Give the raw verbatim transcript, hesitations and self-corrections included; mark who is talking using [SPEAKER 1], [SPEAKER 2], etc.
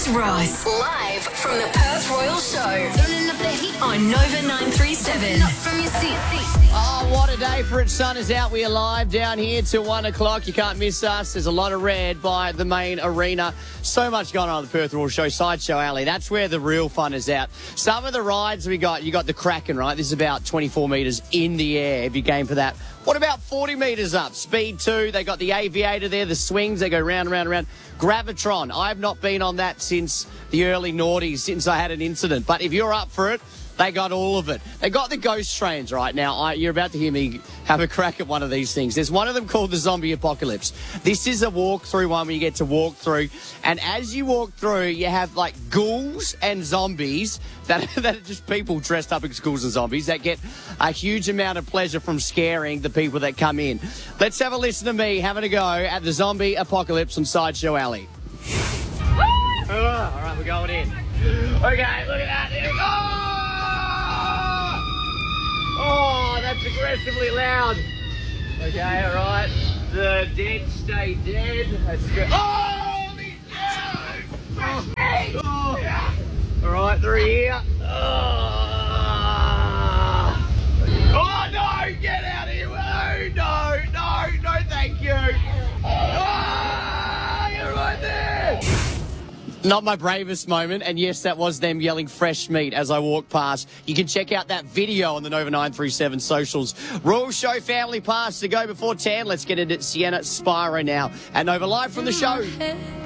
[SPEAKER 1] Ross. Live from the Perth Royal Show. Turning up the heat on Nova nine three seven. Up from your seat.
[SPEAKER 2] Oh, what a day for it. Sun is out. We are live down here till one o'clock. You can't miss us. There's a lot of red by the main arena. So much going on at the Perth Royal Show. Sideshow Alley. That's where the real fun is out. Some of the rides we got, you got the Kraken, right? This is about twenty-four metres in the air if you game for that. What about forty metres up? Speed two. They got the aviator there, the swings. They go round and round and round. Gravitron. I've not been on that since the early noughties, since I had an incident. But if you're up for it, they got all of it. They got the ghost trains right now. I, you're about to hear me have a crack at one of these things. There's one of them called the Zombie Apocalypse. This is a walk-through one where you get to walk through. And as you walk through, you have like ghouls and zombies that, that are just people dressed up as ghouls and zombies that get a huge amount of pleasure from scaring the people that come in. Let's have a listen to me having a go at the Zombie Apocalypse on Sideshow Alley. Oh, all right, we're going in. Okay, look at that. Oh! Oh, that's aggressively loud. Okay, all right. The dead stay dead. That's good. Oh, he's dead. Oh. Oh. All right, they're here. Oh. Oh, no, get out of here. Oh, no, no, no, thank you. Oh, you're right there. Not my bravest moment, and yes, that was them yelling fresh meat as I walked past. You can check out that video on the Nova nine three seven socials. Royal Show Family Pass to go before ten. Let's get into Sienna Spiro now. And Nova live from the show.